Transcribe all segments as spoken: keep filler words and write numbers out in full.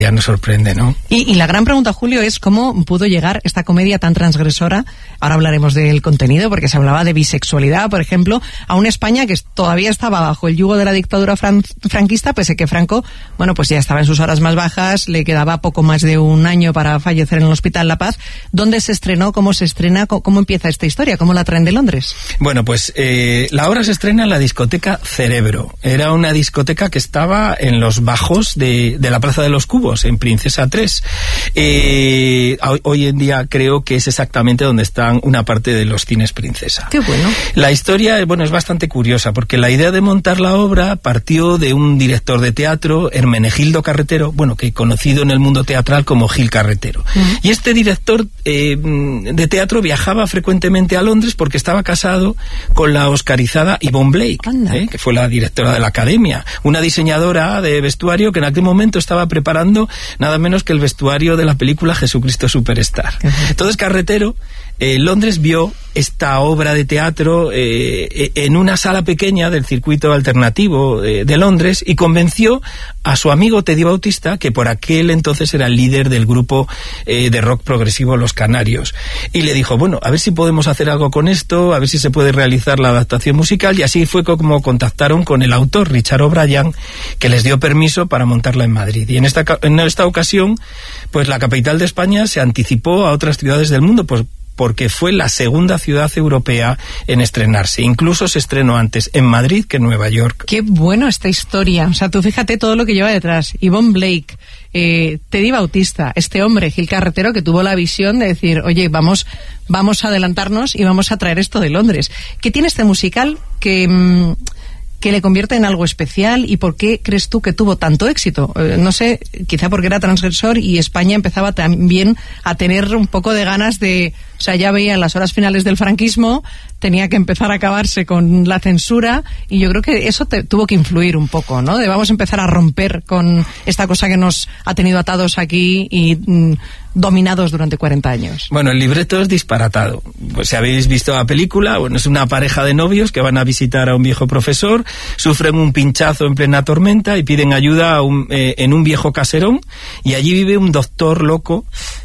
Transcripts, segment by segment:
ya nos sorprende, ¿no? Y, y la gran pregunta, Julio, es cómo pudo llegar esta comedia tan transgresora, ahora hablaremos del contenido, porque se hablaba de bisexualidad, por ejemplo, a una España que todavía estaba bajo el yugo de la dictadura fran- franquista, pese que Franco, bueno, pues ya estaba en sus horas más bajas, le quedaba poco más de un año para fallecer en el Hospital La Paz. ¿Dónde se estrenó? ¿Cómo se estrena? ¿Cómo, cómo empieza esta historia? ¿Cómo la traen de Londres? Bueno, pues eh, la obra se estrena en la discoteca Cerebro. Era una discoteca que estaba en los bajos de, de la Plaza de los Cubos, en Princesa tres. Eh, hoy en día creo que es exactamente donde están una parte de los cines Princesa. Qué bueno. La historia, bueno, es bastante curiosa, porque la idea de montar la obra partió de un director de teatro, Hermenegildo Carretero, bueno, que conocido en el mundo teatral como Gil Carretero. Uh-huh. Y este director eh, de teatro viajaba frecuentemente a Londres porque estaba casado con la oscarizada Yvonne Blake, eh, que fue la directora de la Academia, una diseñadora de vestuario que en aquel momento estaba preparando nada menos que el vestuario de la película Jesucristo Superstar. Entonces Carretero en eh, Londres vio esta obra de teatro eh, en una sala pequeña del circuito alternativo eh, de Londres y convenció a su amigo Teddy Bautista, que por aquel entonces era el líder del grupo eh, de rock progresivo Los Canarios, y le dijo, bueno, a ver si podemos hacer algo con esto, a ver si se puede realizar la adaptación musical, y así fue como contactaron con el autor Richard O'Brien, que les dio permiso para montarla en Madrid. Y en esta, en esta ocasión, pues la capital de España se anticipó a otras ciudades del mundo, pues porque fue la segunda ciudad europea en estrenarse. Incluso se estrenó antes en Madrid que en Nueva York. Qué bueno esta historia. O sea, tú fíjate todo lo que lleva detrás. Yvonne Blake, eh, Teddy Bautista, este hombre, Gil Carretero, que tuvo la visión de decir, oye, vamos, vamos a adelantarnos y vamos a traer esto de Londres. ¿Qué tiene este musical que... Mmm, que le convierte en algo especial, y por qué crees tú que tuvo tanto éxito? Eh, no sé, quizá porque era transgresor y España empezaba también a tener un poco de ganas de... O sea, ya veía en las horas finales del franquismo, tenía que empezar a acabarse con la censura, y yo creo que eso te, tuvo que influir un poco, ¿no? De vamos a empezar a romper con esta cosa que nos ha tenido atados aquí y mm, dominados durante cuarenta años. Bueno, el libreto es disparatado. Pues si habéis visto la película, bueno, es una pareja de novios que van a visitar a un viejo profesor, sufren un pinchazo en plena tormenta y piden ayuda a un, eh, en un viejo caserón, y allí vive un doctor loco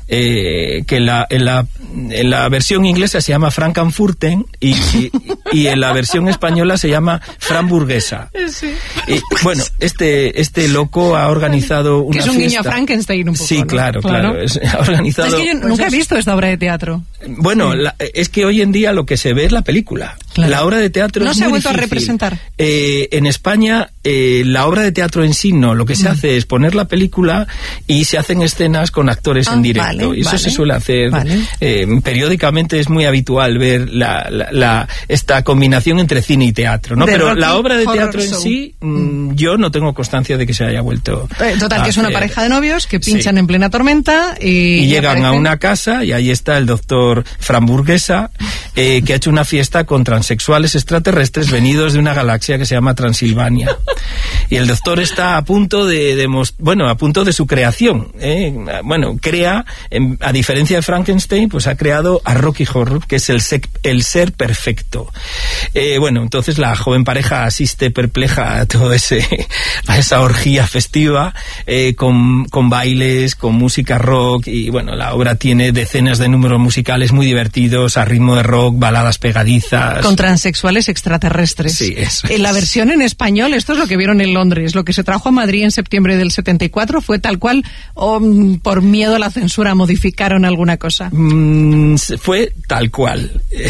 eh, que en la, en, la, en la versión inglesa se llama Frankenfurten y, y, y en la versión española se llama Framburguesa. Sí. Y, bueno, este, este loco ha organizado una fiesta. Que es un fiesta. guiño a Frankenstein un poco, Sí, ¿no? claro, claro. claro. Es, ha organizado... Es que yo nunca he visto esta obra de teatro. Bueno, sí. la, es que hoy en día lo que se ve es la película. Claro. La obra de teatro no es se muy ha vuelto difícil. a representar. Eh, en España, eh, la obra de teatro en sí no. Lo que se mm. hace es poner la película y se hacen escenas con actores ah, en directo. Vale, y eso vale, se suele hacer. Vale. Eh, periódicamente es muy habitual ver la, la, la, esta combinación entre cine y teatro, ¿no? De Pero Rocky la obra de teatro Horror en sí, mm, yo no tengo constancia de que se haya vuelto. Total, que es una pareja de novios que pinchan sí. en plena tormenta y, y, y llegan aparecen... a una casa y ahí está el doctor Framburguesa, eh, que ha hecho una fiesta con transexuales extraterrestres venidos de una galaxia que se llama Transilvania. Y el doctor está a punto de, de bueno, a punto de su creación. ¿eh? Bueno, crea, en, a diferencia de Frankenstein, pues ha creado a Rocky Horror, que es el, sec, el ser perfecto. Eh, bueno, entonces la joven pareja asiste perpleja a todo ese, a esa orgía festiva, eh, con, con bailes, con música rock, y bueno, la obra tiene decenas de números musicales muy divertidos, a ritmo de rock, baladas pegadizas. Con transexuales extraterrestres. Sí, eso. En la versión en español, esto es lo que vieron en Londres, lo que se trajo a Madrid en septiembre del setenta y cuatro, ¿fue tal cual o um, por miedo a la censura modificaron alguna cosa? Mm, fue tal cual.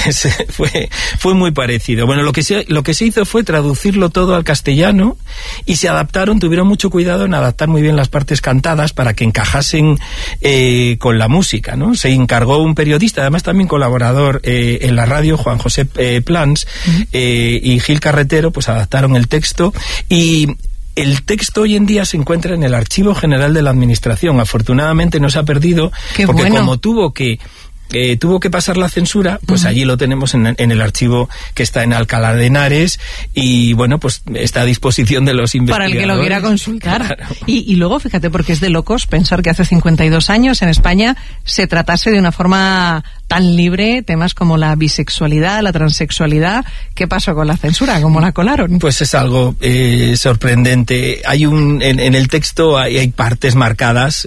fue, fue muy parecido. Bueno, lo que, se, lo que se hizo fue traducirlo todo al castellano y se adaptaron, tuvieron mucho cuidado en adaptar muy bien las partes cantadas para que encajasen eh, con la música, ¿no? Se encargó un periodista, además también colaborador eh, en la radio, Juan José eh, Plans, uh-huh. eh, y Gil Carretero, pues adaptaron el texto, y el texto hoy en día se encuentra en el Archivo General de la Administración. Afortunadamente no se ha perdido, Qué porque bueno. como tuvo que eh, tuvo que pasar la censura, pues uh-huh. allí lo tenemos en, en el archivo que está en Alcalá de Henares y bueno, pues está a disposición de los investigadores. Para el que lo quiera consultar. Claro. Y, y luego, fíjate, porque es de locos pensar que hace cincuenta y dos años en España se tratase de una forma tan libre temas como la bisexualidad, la transexualidad. ¿Qué pasó con la censura? ¿Cómo la colaron? Pues es algo eh, sorprendente. Hay un en, en el texto hay, hay partes marcadas